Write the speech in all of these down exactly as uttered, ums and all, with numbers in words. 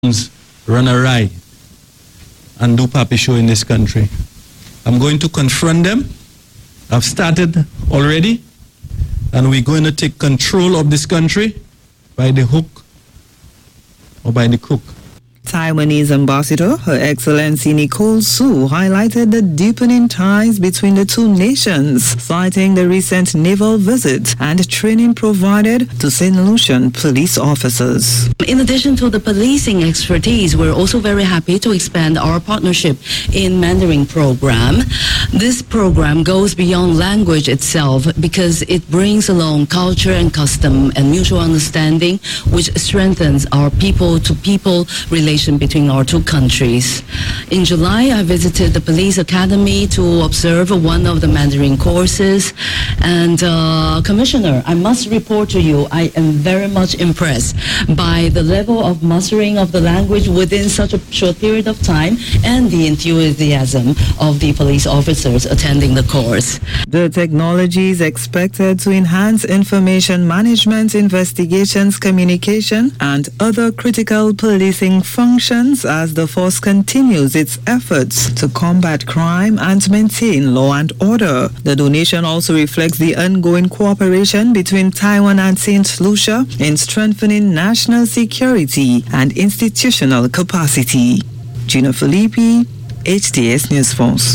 run awry and do papi show in this country. I'm going to confront them. I've started already, and we're going to take control of this country by the hook or by the crook. Taiwanese Ambassador, Her Excellency Nicole Su, highlighted the deepening ties between the two nations, citing the recent naval visit and training provided to Saint Lucian police officers. In addition to the policing expertise, we're also very happy to expand our partnership in Mandarin program. This program goes beyond language itself because it brings along culture and custom and mutual understanding, which strengthens our people-to-people relationship between our two countries. In July, I visited the police academy to observe one of the Mandarin courses. And uh, Commissioner, I must report to you, I am very much impressed by the level of mastering of the language within such a short period of time and the enthusiasm of the police officers attending the course. The technology is expected to enhance information management, investigations, communication, and other critical policing functions as the force continues its efforts to combat crime and maintain law and order. The donation also reflects the ongoing cooperation between Taiwan and Saint Lucia in strengthening national security and institutional capacity. Gina Filippi, H D S News Force.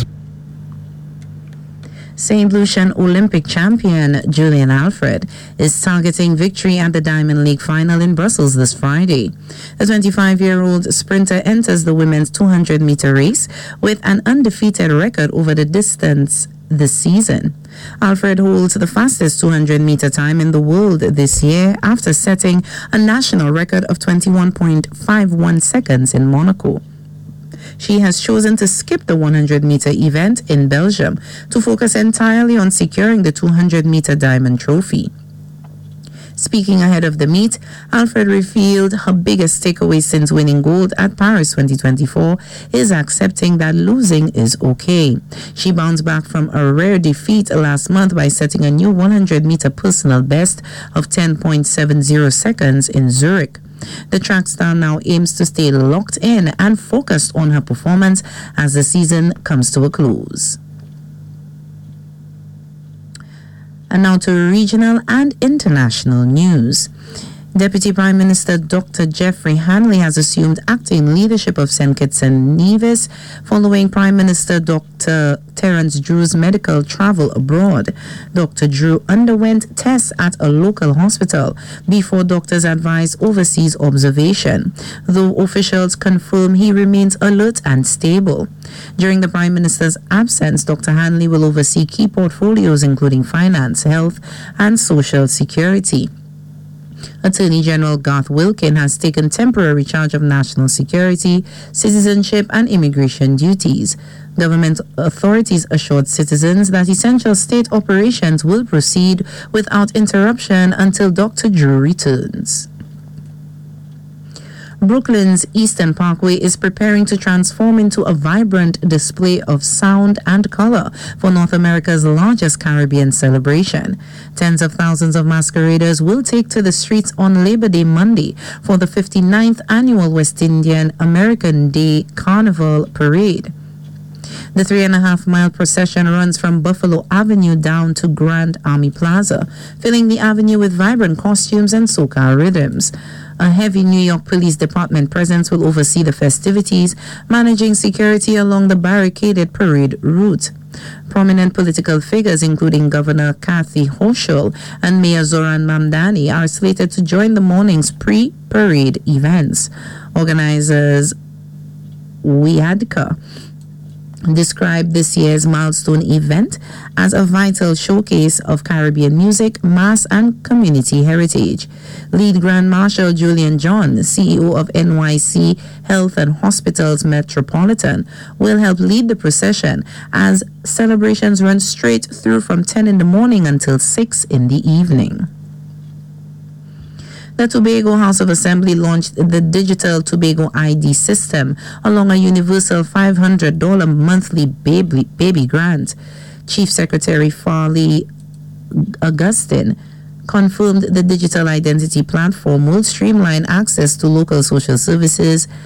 Saint Lucian Olympic champion Julian Alfred is targeting victory at the Diamond League final in Brussels this Friday. The twenty-five-year-old sprinter enters the women's two hundred meter race with an undefeated record over the distance this season. Alfred holds the fastest two hundred meter time in the world this year after setting a national record of twenty-one point five one seconds in Monaco. She has chosen to skip the one hundred meter event in Belgium to focus entirely on securing the two hundred meter diamond trophy. Speaking ahead of the meet, Alfred revealed her biggest takeaway since winning gold at Paris twenty twenty-four is accepting that losing is okay. She bounced back from a rare defeat last month by setting a new one hundred meter personal best of ten point seven zero seconds in Zurich. The track star now aims to stay locked in and focused on her performance as the season comes to a close. And now to regional and international news. Deputy Prime Minister Doctor Jeffrey Hanley has assumed acting leadership of Saint Kitts and Nevis following Prime Minister Doctor Terence Drew's medical travel abroad. Doctor Drew underwent tests at a local hospital before doctors advised overseas observation, though officials confirm he remains alert and stable. During the Prime Minister's absence, Doctor Hanley will oversee key portfolios including finance, health, and social security. Attorney General Garth Wilkin has taken temporary charge of national security, citizenship, and immigration duties. Government authorities assured citizens that essential state operations will proceed without interruption until Doctor Drew returns. Brooklyn's Eastern Parkway is preparing to transform into a vibrant display of sound and color for North America's largest Caribbean celebration. Tens of thousands of masqueraders will take to the streets on Labor Day Monday for the fifty-ninth annual West Indian American Day Carnival Parade. The three and a half mile procession runs from Buffalo Avenue down to Grand Army Plaza, filling the avenue with vibrant costumes and soca rhythms. A heavy New York Police Department presence will oversee the festivities, managing security along the barricaded parade route. Prominent political figures, including Governor Kathy Hochul and Mayor Zoran Mamdani, are slated to join the morning's pre-parade events. Organizers WIADCA described this year's milestone event as a vital showcase of Caribbean music, mass, and community heritage. Lead Grand Marshal Julian John, C E O of N Y C Health and Hospitals Metropolitan, will help lead the procession as celebrations run straight through from ten in the morning until six in the evening. The Tobago House of Assembly launched the digital Tobago I D system along a universal five hundred dollars monthly baby, baby grant. Chief Secretary Farley Augustine confirmed the digital identity platform will streamline access to local social services,